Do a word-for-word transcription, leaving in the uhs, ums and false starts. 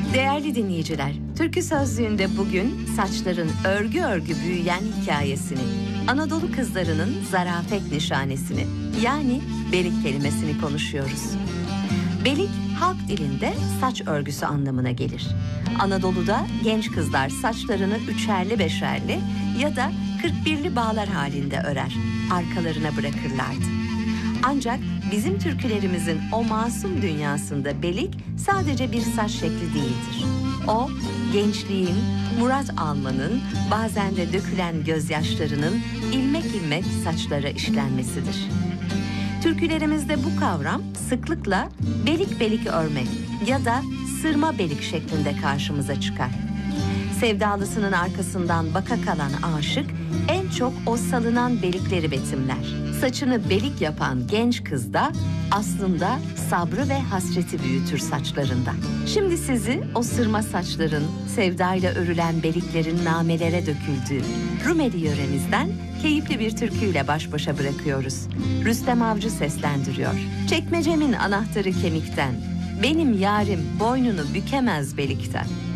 Değerli dinleyiciler, Türkü Sözlüğü'nde bugün saçların örgü örgü büyüyen hikayesini, Anadolu kızlarının zarafet nişanesini, yani belik kelimesini konuşuyoruz. Belik, halk dilinde saç örgüsü anlamına gelir. Anadolu'da genç kızlar saçlarını üçerli beşerli ya da kırk birli bağlar halinde örer, arkalarına bırakırlardı. Ancak bizim türkülerimizin o masum dünyasında belik sadece bir saç şekli değildir. O, gençliğin, murat almanın, bazen de dökülen gözyaşlarının ilmek ilmek saçlara işlenmesidir. Türkülerimizde bu kavram sıklıkla belik belik örmek ya da sırma belik şeklinde karşımıza çıkar. Sevdalısının arkasından baka kalan aşık en çok o salınan belikleri betimler. Saçını belik yapan genç kız da aslında sabrı ve hasreti büyütür saçlarında. Şimdi sizi o sırma saçların, sevdayla örülen beliklerin namelere döküldüğü Rumeli yöremizden keyifli bir türküyle baş başa bırakıyoruz. Rüstem Avcı seslendiriyor. Çekmecemin anahtarı kemikten, benim yarim boynunu bükemez belikten.